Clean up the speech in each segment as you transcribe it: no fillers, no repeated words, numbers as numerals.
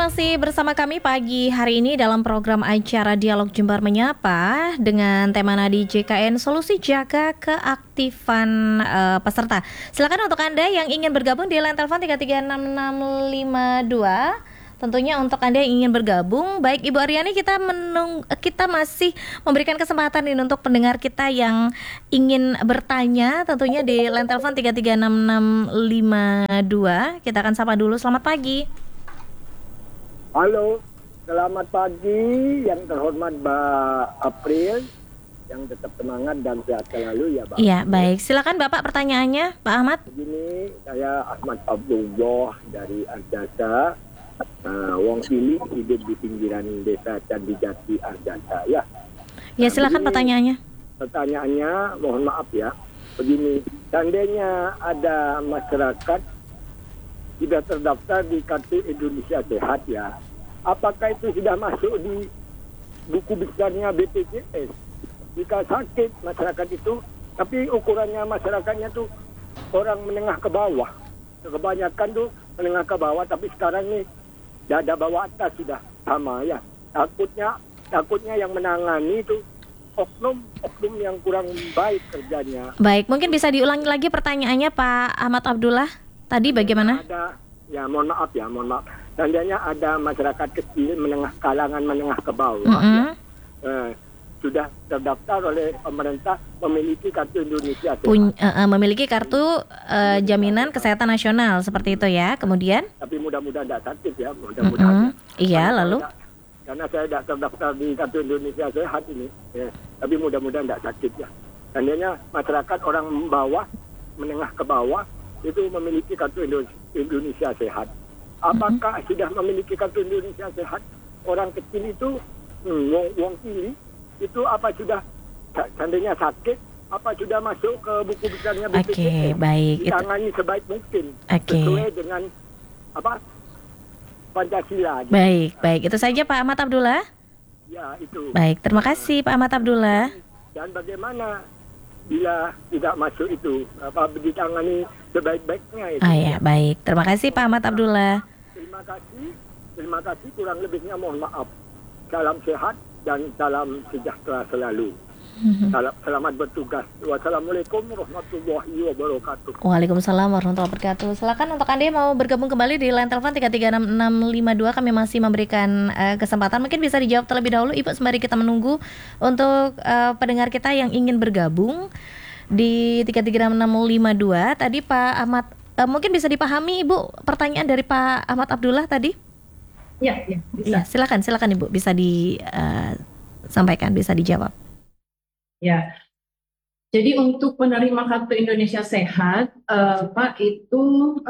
masih bersama kami pagi hari ini dalam program acara Dialog Jember Menyapa dengan tema Nadi JKN Solusi Jaga Keaktifan Peserta. Silakan untuk Anda yang ingin bergabung di line telepon 336652. Tentunya untuk Anda yang ingin bergabung, baik Ibu Aryani, kita masih memberikan kesempatan ini untuk pendengar kita yang ingin bertanya, tentunya di line telepon 336652. Kita akan sapa dulu. Selamat pagi. Halo, selamat pagi yang terhormat Mbak April, yang tetap semangat dan sehat selalu ya Mbak. Iya, baik. Silakan Bapak pertanyaannya, Pak Ahmad. Begini, saya Ahmad Abdullah dari Arjasa. Wong Pilih hidup di pinggiran desa Candijati Arjasa ya. Ya, silakan pertanyaannya. Pertanyaannya, mohon maaf ya. Begini, seandainya ada masyarakat sudah terdaftar di Kartu Indonesia Sehat ya, apakah itu sudah masuk di buku besarnya BPJS? Jika sakit masyarakat itu, tapi ukurannya masyarakatnya tuh orang menengah ke bawah. Kebanyakan tuh menengah ke bawah, tapi sekarang nih dada bawah atas sudah sama ya. Takutnya yang menangani itu oknum yang kurang baik kerjanya. Baik, mungkin bisa diulangi lagi pertanyaannya Pak Ahmad Abdullah. Tadi bagaimana? Mohon maaf. Seandainya ada masyarakat kecil kalangan menengah ke bawah, sudah terdaftar oleh pemerintah memiliki Kartu Indonesia Sehat. Memiliki kartu jaminan kesehatan nasional seperti itu ya. Kemudian? Tapi mudah-mudahan tidak sakit ya, mudah-mudahan. Iya, lalu? Karena saya tidak terdaftar di Kartu Indonesia Sehat ini, ya, tapi mudah-mudahan tidak sakit ya. Seandainya masyarakat orang bawah, menengah ke bawah, itu memiliki Kartu Indonesia Sehat. Apakah sudah memiliki Kartu Indonesia Sehat? Orang kecil itu, wong pilih, itu apa sudah, seandainya sakit, apa sudah masuk ke buku besarnya BPJS? Oke, baik. Ditangani sebaik mungkin, sesuai dengan Pancasila. Baik. Itu saja Pak Ahmad Abdullah. Ya, itu. Baik, terima kasih Pak Ahmad Abdullah. Dan bagaimana bila tidak masuk itu, ditangani sebaik-baiknya itu? Ya, baik. Terima kasih Pak Ahmad Abdullah. Terima kasih. Kurang lebihnya mohon maaf. Salam sehat dan salam sejahtera selalu. Selamat bertugas. Wassalamualaikum warahmatullahi wabarakatuh. Waalaikumsalam warahmatullahi wabarakatuh. Silakan untuk Anda yang mau bergabung kembali di line telepon 336652. Kami masih memberikan kesempatan. Mungkin bisa dijawab terlebih dahulu Ibu sembari kita menunggu untuk pendengar kita yang ingin bergabung di 336652. Tadi Pak Ahmad, mungkin bisa dipahami Ibu pertanyaan dari Pak Ahmad Abdullah tadi? Ya, bisa. Ya, silakan Ibu, bisa disampaikan, bisa dijawab. Ya, jadi untuk penerima Kartu Indonesia Sehat, Pak, itu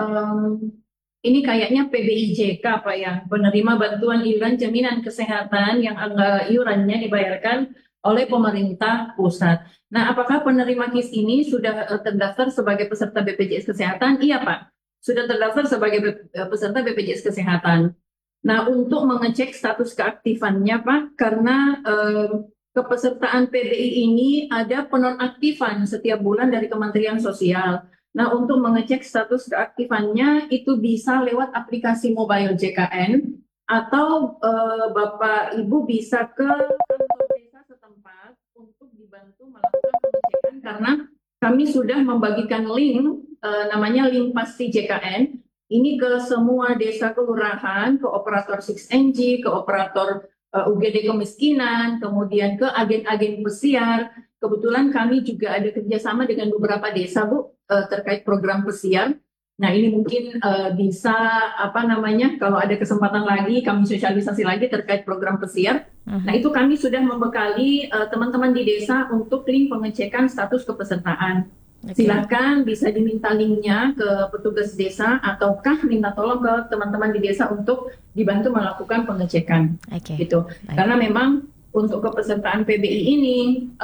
ini kayaknya PBIJK, Pak, ya, penerima bantuan iuran jaminan kesehatan yang iurannya dibayarkan oleh pemerintah pusat. Nah, apakah penerima KIS ini sudah terdaftar sebagai peserta BPJS Kesehatan? Iya, Pak, sudah terdaftar sebagai peserta BPJS Kesehatan. Nah, untuk mengecek status keaktifannya, Pak, karena kepesertaan PBI ini ada penonaktifan setiap bulan dari Kementerian Sosial. Nah, untuk mengecek status keaktifannya itu bisa lewat aplikasi mobile JKN atau Bapak Ibu bisa ke kantor desa setempat untuk dibantu melakukan pengecekan karena kami sudah membagikan link namanya link pasti JKN ini ke semua desa kelurahan, ke operator 6NG, ke operator UGD kemiskinan, kemudian ke agen-agen pesiar. Kebetulan kami juga ada kerjasama dengan beberapa desa, Bu, terkait program pesiar. Nah, ini mungkin bisa, kalau ada kesempatan lagi, kami sosialisasi lagi terkait program pesiar. Nah, itu kami sudah membekali teman-teman di desa untuk link pengecekan status kepesertaan. Silakan bisa diminta linknya ke petugas desa ataukah minta tolong ke teman-teman di desa untuk dibantu melakukan pengecekan. Gitu. Karena memang untuk kepesertaan PBI ini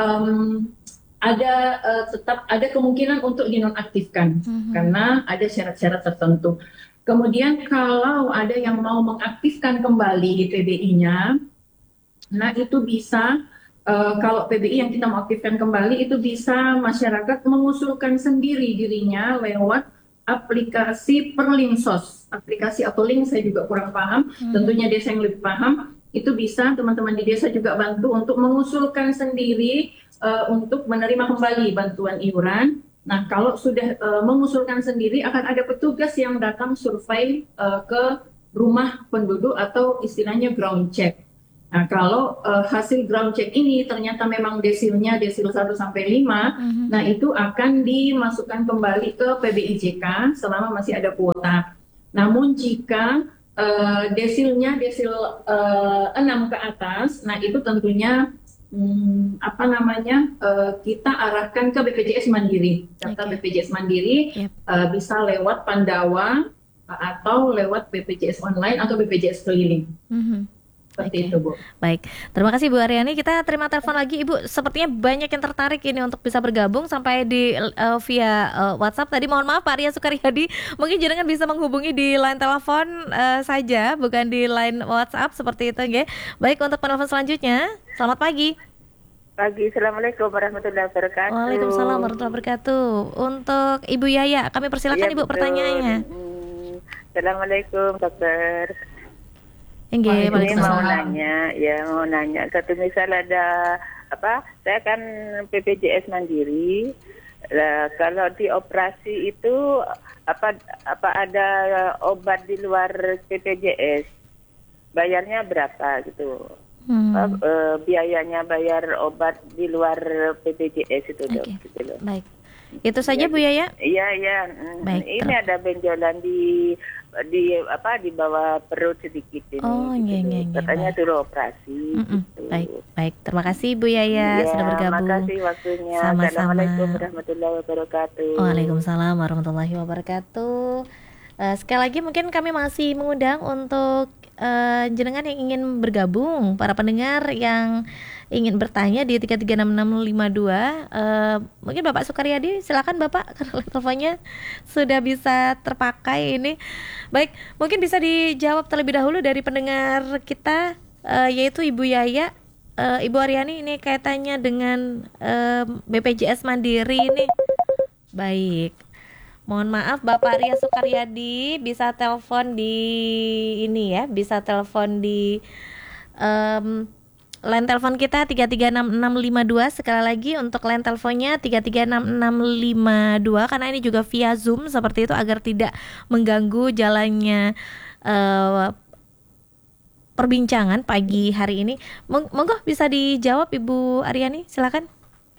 tetap ada kemungkinan untuk dinonaktifkan karena ada syarat-syarat tertentu. Kemudian kalau ada yang mau mengaktifkan kembali di PBI-nya, nah itu bisa. Kalau PBI yang kita mau aktifkan kembali itu bisa masyarakat mengusulkan sendiri dirinya lewat aplikasi Perlinsos. Aplikasi atau link saya juga kurang paham, tentunya desa yang lebih paham. Itu bisa teman-teman di desa juga bantu untuk mengusulkan sendiri untuk menerima kembali bantuan iuran. Nah, kalau sudah mengusulkan sendiri, akan ada petugas yang datang survei ke rumah penduduk atau istilahnya ground check. Nah, kalau hasil ground check ini ternyata memang desilnya desil 1 sampai 5, nah itu akan dimasukkan kembali ke PBIJK selama masih ada kuota. Namun jika desilnya desil 6 ke atas, nah itu tentunya kita arahkan ke BPJS Mandiri. Daftar BPJS Mandiri bisa lewat Pandawa atau lewat BPJS online atau BPJS keliling. Seperti itu, Bu. Baik, terima kasih Bu Aryani. Kita terima telepon lagi, Ibu. Sepertinya banyak yang tertarik ini untuk bisa bergabung sampai di via WhatsApp. Tadi mohon maaf Pak Arya Sukaryadi, mungkin jenengan bisa menghubungi di line telepon saja, bukan di line WhatsApp seperti itu, nggih. Baik, untuk penelpon selanjutnya. Selamat pagi. Pagi, Assalamualaikum warahmatullahi wabarakatuh. Waalaikumsalam warahmatullahi wabarakatuh. Untuk Ibu Yaya, kami persilakan Ibu pertanyaannya. Assalamualaikum, dokter. Ini mau nanya, satu misal ada saya kan BPJS Mandiri. Kalau di operasi itu apa ada obat di luar BPJS? Bayarnya berapa gitu? Biayanya bayar obat di luar BPJS itu, dok. Gitu loh. Baik. Itu saja Bu Yaya? Iya. Baik, ini ada benjolan di bawah perut sedikit ini. Oh, iya. Katanya suruh operasi. Gitu. Baik. Terima kasih Bu Yaya sudah bergabung. Terima kasih waktunya. Sama-sama. Assalamualaikum warahmatullahi wabarakatuh. Waalaikumsalam warahmatullahi wabarakatuh. Sekali lagi mungkin kami masih mengundang untuk jenengan yang ingin bergabung, para pendengar yang ingin bertanya di 3366652. Mungkin Bapak Sukaryadi, silakan Bapak, karena teleponnya sudah bisa terpakai ini. Baik, mungkin bisa dijawab terlebih dahulu dari pendengar kita, yaitu Ibu Yaya. Ibu Aryani, ini kaitannya dengan BPJS Mandiri ini. Baik. Mohon maaf Bapak Arya Sukaryadi, bisa telepon di ini ya, bisa telepon di line telepon kita 336652. Sekali lagi untuk line teleponnya 336652, karena ini juga via Zoom seperti itu agar tidak mengganggu jalannya perbincangan pagi hari ini. Monggo bisa dijawab Ibu Aryani, silakan.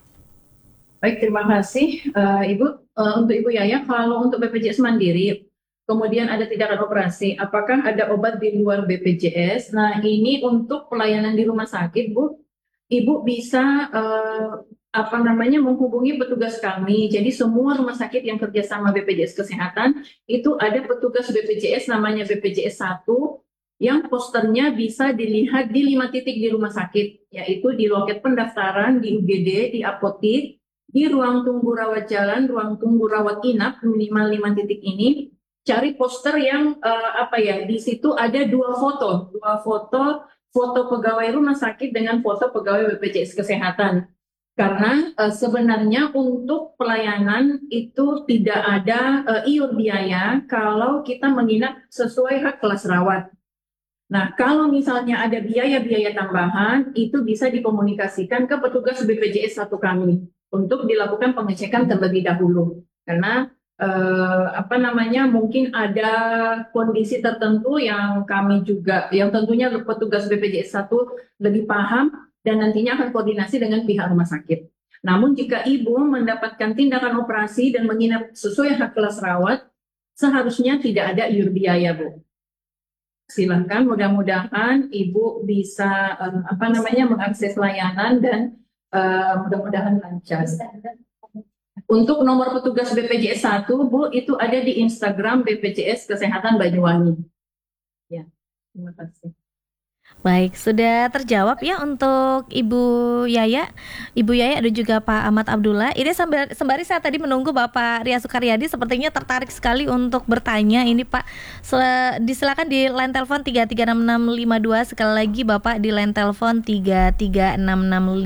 Baik, terima kasih Ibu. Untuk Ibu Yaya, kalau untuk BPJS Mandiri, kemudian ada tindakan operasi, apakah ada obat di luar BPJS? Nah, ini untuk pelayanan di rumah sakit, Bu. Ibu bisa menghubungi petugas kami. Jadi semua rumah sakit yang kerjasama BPJS Kesehatan itu ada petugas BPJS namanya BPJS 1 yang posternya bisa dilihat di 5 titik di rumah sakit, yaitu di loket pendaftaran, di UGD, di apotik, di ruang tunggu rawat jalan, ruang tunggu rawat inap, minimal 5 titik ini. Cari poster yang di situ ada dua foto pegawai rumah sakit dengan foto pegawai BPJS Kesehatan. Karena sebenarnya untuk pelayanan itu tidak ada iur biaya kalau kita menginap sesuai hak kelas rawat. Nah, kalau misalnya ada biaya-biaya tambahan, itu bisa dikomunikasikan ke petugas BPJS 1 kami untuk dilakukan pengecekan terlebih dahulu. Karena mungkin ada kondisi tertentu yang kami juga, yang tentunya petugas BPJS 1 lebih paham dan nantinya akan koordinasi dengan pihak rumah sakit. Namun jika ibu mendapatkan tindakan operasi dan menginap sesuai hak kelas rawat, seharusnya tidak ada iur biaya, Bu. Silakan, mudah-mudahan ibu bisa mengakses layanan dan mudah-mudahan lancar. Untuk nomor petugas BPJS 1, Bu, itu ada di Instagram BPJS Kesehatan Banyuwangi. Ya, terima kasih. Baik, sudah terjawab ya untuk Ibu Yaya. Ibu Yaya dan juga Pak Ahmad Abdullah. Ini sembari saya tadi menunggu Bapak Arya Sukaryadi sepertinya tertarik sekali untuk bertanya. Ini Pak, disilakan di line telepon 336652. Sekali lagi Bapak di line telepon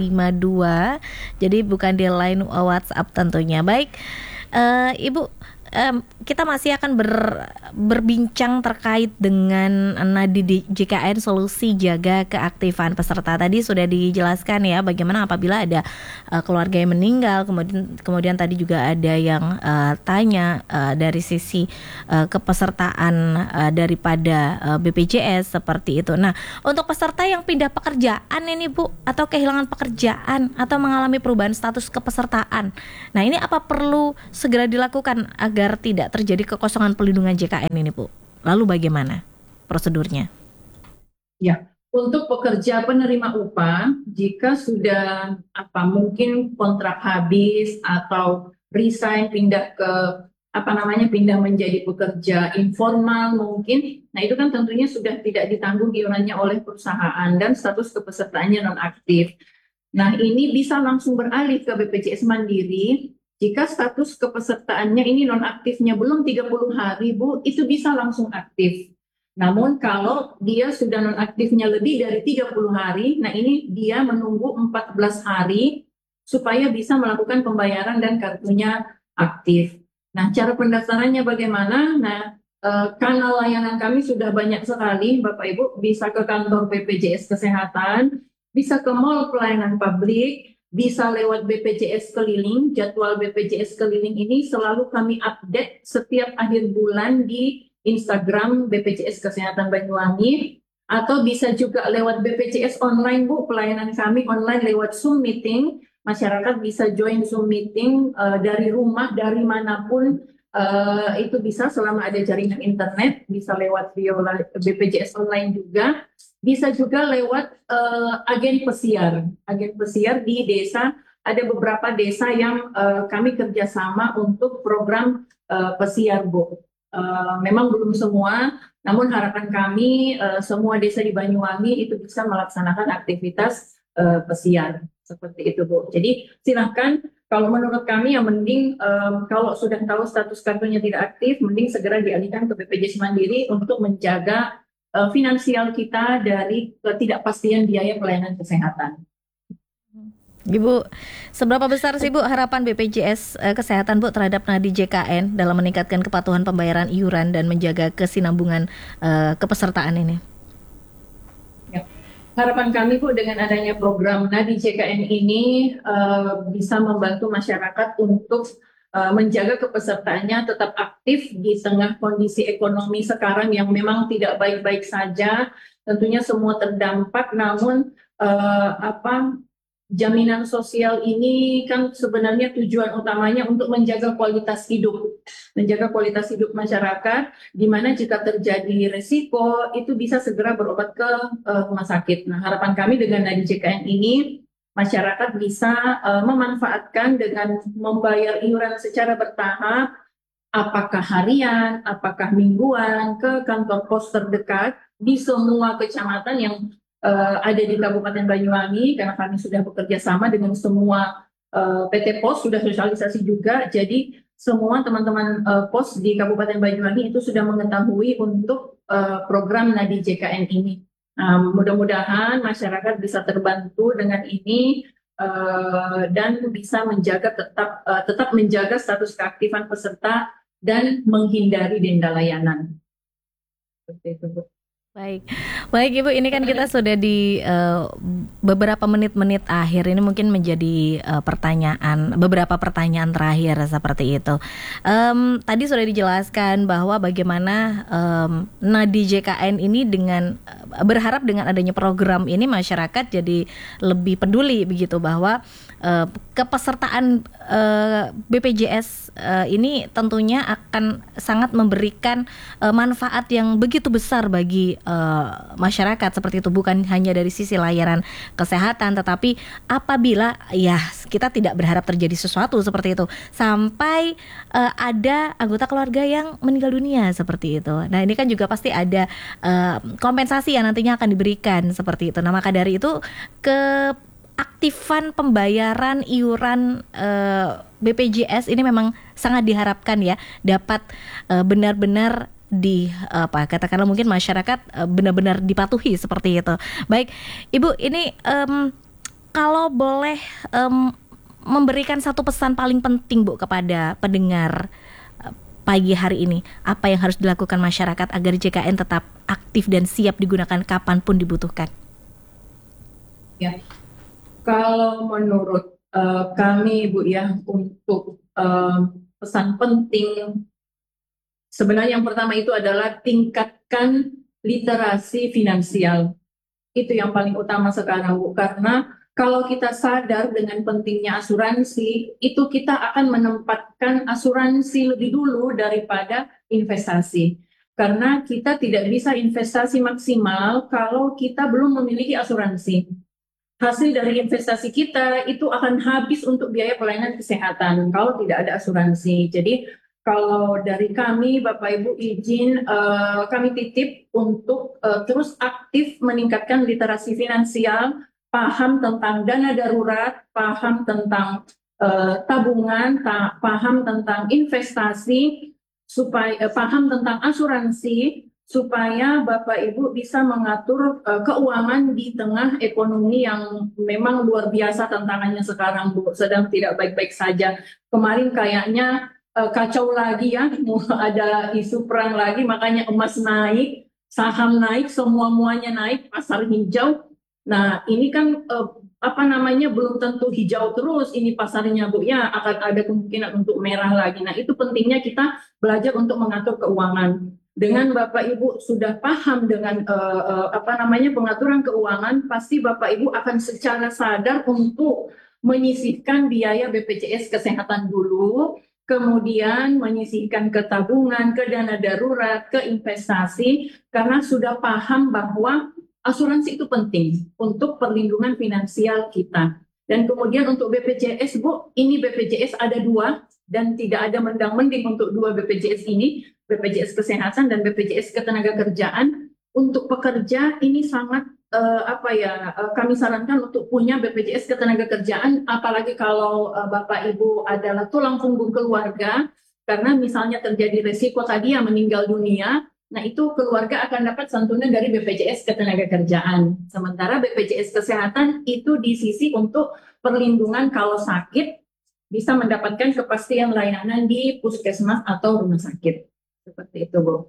336652. Jadi bukan di line WhatsApp tentunya. Baik, Ibu, kita masih akan berbincang terkait dengan Nadi JKN solusi jaga keaktifan peserta. Tadi sudah dijelaskan ya bagaimana apabila ada keluarga yang meninggal, kemudian tadi juga ada yang tanya dari sisi kepesertaan daripada BPJS seperti itu. Nah, untuk peserta yang pindah pekerjaan ini Bu, atau kehilangan pekerjaan atau mengalami perubahan status kepesertaan. Nah, ini apa perlu segera dilakukan agar tidak terjadi kekosongan pelindungan JKN ini, Bu? Lalu bagaimana prosedurnya? Ya, untuk pekerja penerima upah, jika sudah mungkin kontrak habis atau resign pindah menjadi pekerja informal mungkin, nah itu kan tentunya sudah tidak ditanggung iurannya oleh perusahaan dan status kepesertaannya nonaktif. Nah, ini bisa langsung beralih ke BPJS Mandiri. Jika status kepesertaannya ini nonaktifnya belum 30 hari, Bu, itu bisa langsung aktif. Namun kalau dia sudah nonaktifnya lebih dari 30 hari, nah ini dia menunggu 14 hari supaya bisa melakukan pembayaran dan kartunya aktif. Nah, cara pendaftarannya bagaimana? Nah, kanal layanan kami sudah banyak sekali, Bapak Ibu, bisa ke kantor BPJS Kesehatan, bisa ke mall pelayanan publik, bisa lewat BPJS Keliling. Jadwal BPJS Keliling ini selalu kami update setiap akhir bulan di Instagram BPJS Kesehatan Banyuwangi, atau bisa juga lewat BPJS online, Bu. Pelayanan kami online lewat Zoom meeting. Masyarakat bisa join Zoom meeting dari rumah, dari manapun. Itu bisa selama ada jaringan internet, bisa lewat via BPJS online juga. Bisa juga lewat agen pesiar di desa. Ada beberapa desa yang kami kerjasama untuk program pesiar, Bu. Memang belum semua, namun harapan kami semua desa di Banyuwangi itu bisa melaksanakan aktivitas pesiar seperti itu, Bu. Jadi silahkan, kalau menurut kami yang mending kalau sudah tahu status kartunya tidak aktif, mending segera dialihkan ke BPJS Mandiri untuk menjaga finansial kita dari ketidakpastian biaya pelayanan kesehatan. Ibu, seberapa besar sih Bu harapan BPJS Kesehatan Bu terhadap Nadi JKN dalam meningkatkan kepatuhan pembayaran iuran dan menjaga kesinambungan kepesertaan ini? Ya. Harapan kami Bu dengan adanya program Nadi JKN ini bisa membantu masyarakat untuk menjaga kepesertaannya tetap aktif di tengah kondisi ekonomi sekarang yang memang tidak baik-baik saja. Tentunya semua terdampak, namun jaminan sosial ini kan sebenarnya tujuan utamanya untuk menjaga kualitas hidup masyarakat, di mana jika terjadi resiko itu bisa segera berobat ke rumah sakit. Nah, harapan kami dengan Nadi JKN ini, masyarakat bisa memanfaatkan dengan membayar iuran secara bertahap, apakah harian, apakah mingguan, ke kantor pos terdekat di semua kecamatan yang ada di Kabupaten Banyuwangi, karena kami sudah bekerja sama dengan semua PT Pos, sudah sosialisasi juga, jadi semua teman-teman pos di Kabupaten Banyuwangi itu sudah mengetahui untuk program Nadi JKN ini. Mudah-mudahan masyarakat bisa terbantu dengan ini dan bisa menjaga tetap menjaga status keaktifan peserta dan menghindari denda layanan. Seperti itu, Bu. Baik Ibu, ini kan kita sudah di beberapa menit-menit akhir, ini mungkin menjadi beberapa pertanyaan terakhir seperti itu. Tadi sudah dijelaskan bahwa bagaimana Nadi JKN ini dengan berharap dengan adanya program ini masyarakat jadi lebih peduli begitu, bahwa kepesertaan BPJS ini tentunya akan sangat memberikan manfaat yang begitu besar bagi masyarakat seperti itu, bukan hanya dari sisi layanan kesehatan, tetapi apabila ya kita tidak berharap terjadi sesuatu seperti itu sampai ada anggota keluarga yang meninggal dunia seperti itu. Nah, ini kan juga pasti ada kompensasi yang nantinya akan diberikan seperti itu. Nah, maka dari itu keaktifan pembayaran iuran BPJS ini memang sangat diharapkan ya dapat benar-benar katakanlah mungkin masyarakat benar-benar dipatuhi seperti itu. Baik, Ibu, ini kalau boleh memberikan satu pesan paling penting Bu kepada pendengar pagi hari ini, apa yang harus dilakukan masyarakat agar JKN tetap aktif dan siap digunakan kapanpun dibutuhkan? Ya, kalau menurut kami Bu ya, untuk pesan penting sebenarnya yang pertama itu adalah tingkatkan literasi finansial. Itu yang paling utama sekarang Bu, karena kalau kita sadar dengan pentingnya asuransi, itu kita akan menempatkan asuransi lebih dulu daripada investasi. Karena kita tidak bisa investasi maksimal kalau kita belum memiliki asuransi. Hasil dari investasi kita itu akan habis untuk biaya pelayanan kesehatan kalau tidak ada asuransi. Jadi kalau dari kami, Bapak Ibu izin kami titip untuk terus aktif meningkatkan literasi finansial, paham tentang dana darurat, paham tentang tabungan, paham tentang investasi, supaya paham tentang asuransi, supaya Bapak Ibu bisa mengatur keuangan di tengah ekonomi yang memang luar biasa tantangannya sekarang Bu, sedang tidak baik-baik saja. Kemarin kayaknya kacau lagi ya, ada isu perang lagi, makanya emas naik, saham naik, semuanya naik, pasar hijau. Nah ini kan belum tentu hijau terus ini pasarnya Bu ya, akan ada kemungkinan untuk merah lagi. Nah itu pentingnya kita belajar untuk mengatur keuangan. Dengan Bapak Ibu sudah paham dengan pengaturan keuangan, pasti Bapak Ibu akan secara sadar untuk menyisihkan biaya BPJS Kesehatan dulu, kemudian menyisihkan ke tabungan, ke dana darurat, ke investasi, karena sudah paham bahwa asuransi itu penting untuk perlindungan finansial kita. Dan kemudian untuk BPJS, Bu, ini BPJS ada 2 dan tidak ada mendang-mending untuk 2 BPJS ini, BPJS Kesehatan dan BPJS Ketenagakerjaan. Untuk pekerja ini sangat kami sarankan untuk punya BPJS Ketenagakerjaan, apalagi kalau Bapak Ibu adalah tulang punggung keluarga, karena misalnya terjadi resiko tadi yang meninggal dunia, nah itu keluarga akan dapat santunan dari BPJS Ketenagakerjaan. Sementara BPJS Kesehatan itu di sisi untuk perlindungan kalau sakit, bisa mendapatkan kepastian layanan di puskesmas atau rumah sakit. Seperti itu, Bu.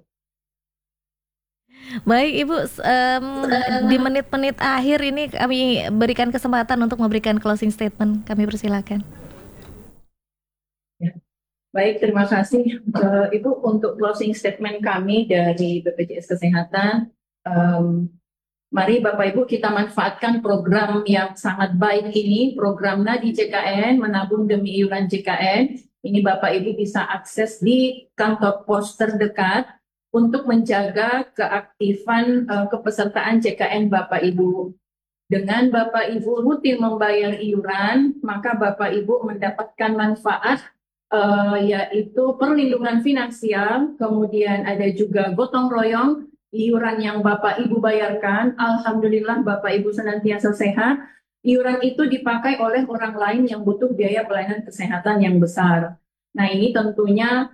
Baik Ibu, di menit-menit akhir ini kami berikan kesempatan untuk memberikan closing statement. Kami persilakan. Ya. Baik, terima kasih Ibu untuk closing statement kami dari BPJS Kesehatan. Mari Bapak Ibu kita manfaatkan program yang sangat baik ini, program Nadi JKN, menabung demi iuran JKN. Ini Bapak Ibu bisa akses di kantor pos terdekat untuk menjaga keaktifan kepesertaan JKN Bapak Ibu. Dengan Bapak Ibu rutin membayar iuran, maka Bapak Ibu mendapatkan manfaat yaitu perlindungan finansial, kemudian ada juga gotong royong, iuran yang Bapak Ibu bayarkan, alhamdulillah Bapak Ibu senantiasa sehat, iuran itu dipakai oleh orang lain yang butuh biaya pelayanan kesehatan yang besar. Nah ini tentunya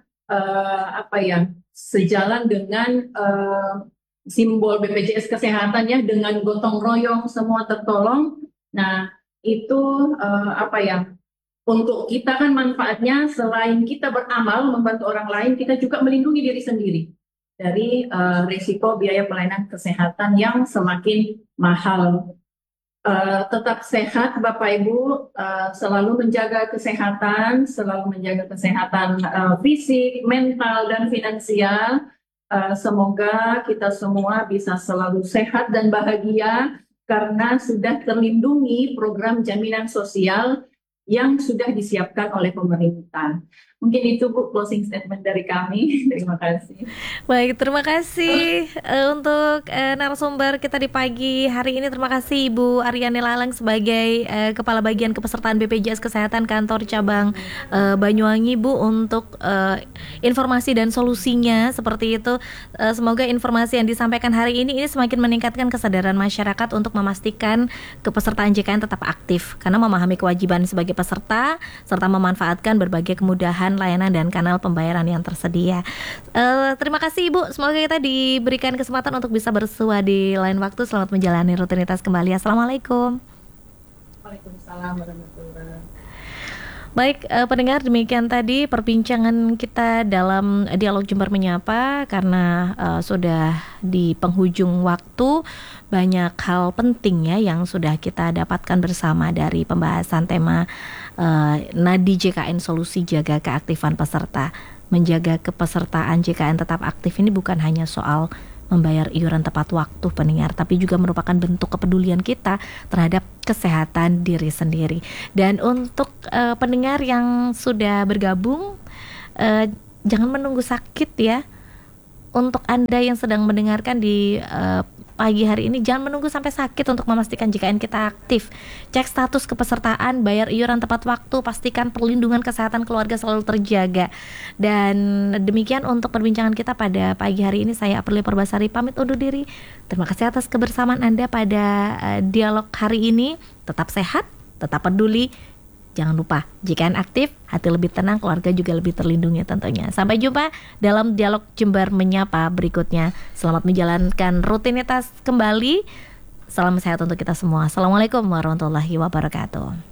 sejalan dengan simbol BPJS Kesehatan ya, dengan gotong royong semua tertolong. Nah itu untuk kita kan manfaatnya selain kita beramal membantu orang lain, kita juga melindungi diri sendiri dari risiko biaya pelayanan kesehatan yang semakin mahal. Tetap sehat Bapak Ibu, selalu menjaga kesehatan, fisik, mental, dan finansial. Semoga kita semua bisa selalu sehat dan bahagia karena sudah terlindungi program jaminan sosial yang sudah disiapkan oleh pemerintah. Mungkin itu Bu closing statement dari kami. Terima kasih. Baik, terima kasih untuk narasumber kita di pagi hari ini. Terima kasih Ibu Aryani Lalang sebagai Kepala Bagian Kepesertaan BPJS Kesehatan Kantor Cabang Banyuwangi Bu, untuk informasi dan solusinya seperti itu. Semoga informasi yang disampaikan hari ini semakin meningkatkan kesadaran masyarakat untuk memastikan kepesertaan JKN tetap aktif, karena memahami kewajiban sebagai peserta serta memanfaatkan berbagai kemudahan layanan dan kanal pembayaran yang tersedia. Terima kasih Ibu, semoga kita diberikan kesempatan untuk bisa bersua di lain waktu. Selamat menjalani rutinitas kembali. Assalamualaikum. Waalaikumsalam warahmatullahi wabarakatuh. Baik, pendengar, demikian tadi perbincangan kita dalam dialog Jember Menyapa. Karena sudah di penghujung waktu, banyak hal penting ya yang sudah kita dapatkan bersama dari pembahasan tema Nadi JKN Solusi Jaga Keaktifan Peserta. Menjaga kepesertaan JKN tetap aktif ini bukan hanya soal membayar iuran tepat waktu, pendengar, tapi juga merupakan bentuk kepedulian kita terhadap kesehatan diri sendiri. Dan untuk pendengar yang sudah bergabung, jangan menunggu sakit ya. Untuk Anda yang sedang mendengarkan di pagi hari ini, jangan menunggu sampai sakit untuk memastikan JKN kita aktif. Cek status kepesertaan, bayar iuran tepat waktu, pastikan perlindungan kesehatan keluarga selalu terjaga. Dan demikian untuk perbincangan kita pada pagi hari ini. Saya Aprilia Purbasari pamit undur diri. Terima kasih atas kebersamaan Anda pada dialog hari ini. Tetap sehat, tetap peduli. Jangan lupa, JKN aktif, hati lebih tenang, keluarga juga lebih terlindungi tentunya. Sampai jumpa dalam dialog Jember Menyapa berikutnya. Selamat menjalankan rutinitas kembali. Salam sehat untuk kita semua. Assalamualaikum warahmatullahi wabarakatuh.